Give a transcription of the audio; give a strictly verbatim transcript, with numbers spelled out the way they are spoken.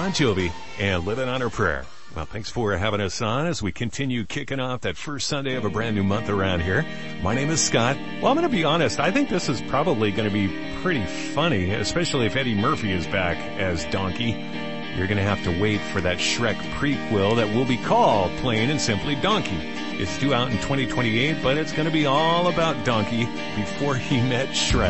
Bon Jovi and Living on a Prayer. Well, thanks for having us on as we continue kicking off that first Sunday of a brand new month around here. My name is Scott. Well, I'm going to be honest. I think this is probably going to be pretty funny, especially if Eddie Murphy is back as Donkey. You're going to have to wait for that Shrek prequel that will be called Plain and Simply Donkey. It's due out in twenty twenty-eight, but it's going to be all about Donkey before he met Shrek.